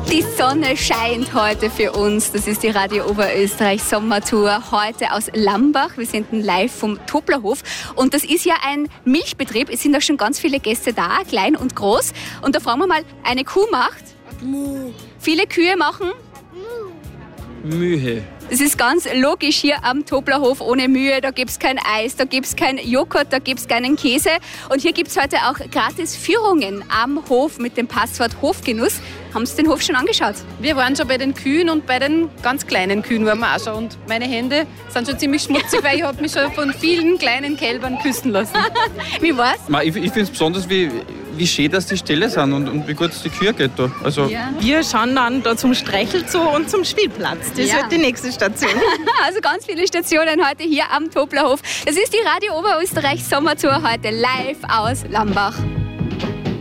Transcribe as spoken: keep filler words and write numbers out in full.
Die Sonne scheint heute für uns. Das ist die Radio Oberösterreich Sommertour heute aus Lambach. Wir sind live vom Toblerhof und das ist ja ein Milchbetrieb. Es sind auch schon ganz viele Gäste da, klein und groß. Und da fragen wir mal, eine Kuh macht? Muh. Viele Kühe machen? Mühe. Das ist ganz logisch hier am Toblerhof, ohne Mühe. Da gibt es kein Eis, da gibt es kein Joghurt, da gibt es keinen Käse. Und hier gibt es heute auch gratis Führungen am Hof mit dem Passwort Hofgenuss. Haben Sie den Hof schon angeschaut? Wir waren schon bei den Kühen und bei den ganz kleinen Kühen waren wir auch schon. Und meine Hände sind schon ziemlich schmutzig, weil ich habe mich schon von vielen kleinen Kälbern küssen lassen. Wie war's? Ich, ich finde es besonders, wie, wie schön dass die Ställe sind und, und wie gut es die Kühe geht da. Also Ja. Wir schauen dann da zum Streichelzoo und zum Spielplatz. Das Ja. wird die nächste Station. Also ganz viele Stationen heute hier am Toblerhof. Das ist die Radio Oberösterreich Sommertour heute live aus Lambach.